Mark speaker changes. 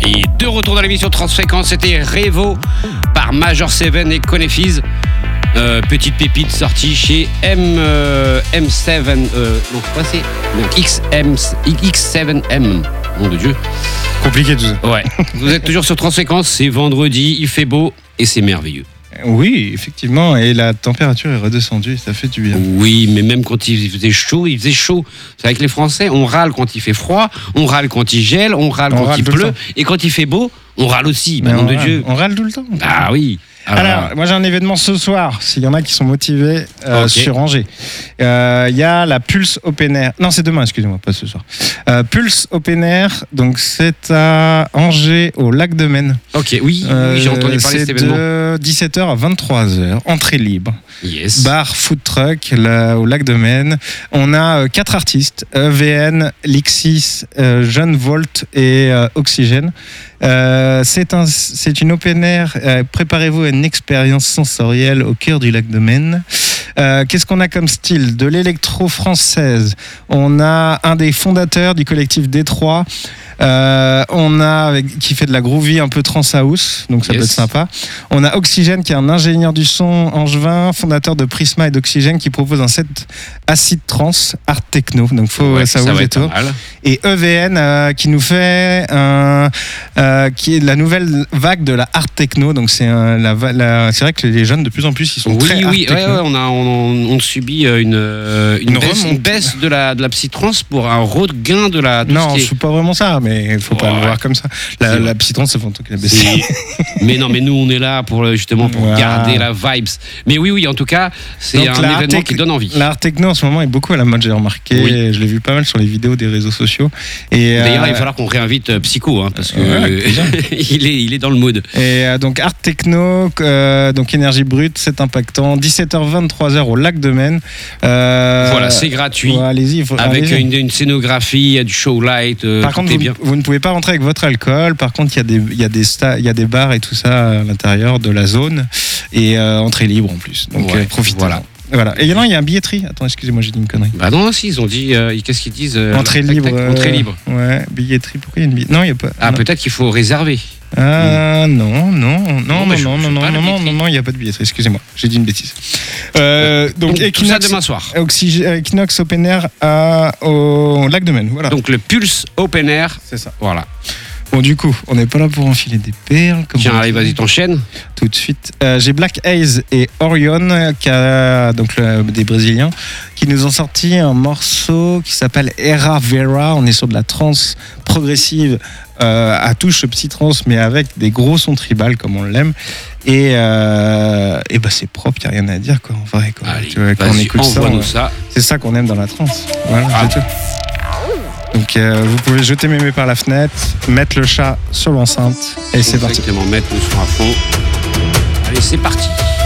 Speaker 1: Et de retour dans l'émission Transfréquence, c'était Revo par Major Seven et Conefis. Petite pépite sortie chez M7. Donc, quoi c'est X7M. Nom de Dieu.
Speaker 2: Compliqué tout ça.
Speaker 1: Ouais. Vous êtes toujours sur Transfréquence, c'est vendredi, il fait beau et c'est merveilleux.
Speaker 2: Oui, effectivement, et la température est redescendue et ça fait du bien.
Speaker 1: Oui, mais même quand il faisait chaud, il faisait chaud. C'est avec les Français, on râle quand il fait froid, on râle quand il gèle, on râle quand il pleut, et quand il fait beau, on râle aussi. Nom de Dieu.
Speaker 2: On râle tout le temps.
Speaker 1: Ah oui.
Speaker 2: Alors, moi j'ai un événement ce soir, s'il y en a qui sont motivés sur Angers. Il y a la Pulse Open Air. Non, c'est demain, excusez-moi, pas ce soir. Pulse Open Air, donc c'est à Angers, au Lac de Maine.
Speaker 1: Ok, oui, j'ai entendu parler de cet événement.
Speaker 2: C'est de 17h à 23h, entrée libre.
Speaker 1: Yes.
Speaker 2: Bar, food truck, au Lac de Maine. On a 4 artistes, EVN, Lixis, Jeune Volt et Oxygène. C'est une open air. Préparez-vous à une expérience sensorielle au cœur du lac de Maine. Qu'est-ce qu'on a comme style? De l'électro française. On a un des fondateurs du collectif Détroit. On a qui fait de la groovy un peu trance house, donc ça peut être sympa. On a Oxygène qui est un ingénieur du son angevin, fondateur de Prisma et d'Oxygène, qui propose un set acid trance art techno, donc ça vaut le tour. Et EVN qui nous fait qui est la nouvelle vague de la art techno, donc c'est vrai que les jeunes de plus en plus ils sont très art techno.
Speaker 1: On subit une baisse de la psytrance pour un regain de la.
Speaker 2: Non, je suis pas vraiment ça. Mais il faut pas le voir comme ça. La psytrance, c'est fantôme qui l'a baissé.
Speaker 1: Mais non, mais nous, on est là pour garder la vibes. Mais oui, en tout cas, c'est donc, un événement qui donne envie.
Speaker 2: L'art techno, en ce moment, est beaucoup à la mode, j'ai remarqué. Oui. Je l'ai vu pas mal sur les vidéos des réseaux sociaux. Et
Speaker 1: d'ailleurs, il va falloir qu'on réinvite Psycho, parce que il est dans le mood.
Speaker 2: Et donc, art techno, donc énergie brute, c'est impactant. 17h, 23h au Lac de Maine.
Speaker 1: Voilà, c'est gratuit.
Speaker 2: Allez-y.
Speaker 1: Avec une scénographie, du show light.
Speaker 2: Par contre, vous ne pouvez pas rentrer avec votre alcool. Par contre, il y a des bars et tout ça à l'intérieur de la zone et entrée libre en plus. Donc profitez. Voilà. Et il y a un billetterie. Attends, excusez-moi, j'ai dit une connerie.
Speaker 1: Bah non, si, ils ont dit. Qu'est-ce qu'ils disent
Speaker 2: Entrée libre.
Speaker 1: Entrée libre.
Speaker 2: Ouais, billetterie. Pourquoi il y a une billetterie? Non, il n'y a pas.
Speaker 1: Ah, peut-être qu'il faut réserver.
Speaker 2: Non, il n'y a pas de billetterie, excusez-moi, j'ai dit une bêtise. Donc
Speaker 1: tout ça demain soir.
Speaker 2: Equinox Open Air au Lac de Maine, voilà.
Speaker 1: Donc le Pulse Open Air.
Speaker 2: C'est ça.
Speaker 1: Voilà.
Speaker 2: Bon, du coup, on n'est pas là pour enfiler des perles.
Speaker 1: Tiens, allez, vas-y, t'enchaînes.
Speaker 2: Tout de suite. J'ai Black Haze et Orion, donc des Brésiliens, qui nous ont sorti un morceau qui s'appelle Era Vera. On est sur de la trance progressive à touche psytrance, mais avec des gros sons tribal comme on l'aime. Et c'est propre, il n'y a rien à dire, quoi, en vrai. Quoi.
Speaker 1: Allez,
Speaker 2: quand on écoute
Speaker 1: ça,
Speaker 2: c'est ça qu'on aime dans la trance. Voilà, c'est tout. Donc vous pouvez jeter mémé par la fenêtre, mettre le chat sur l'enceinte et c'est parti.
Speaker 1: Exactement, mettre le son à fond. Allez, c'est parti.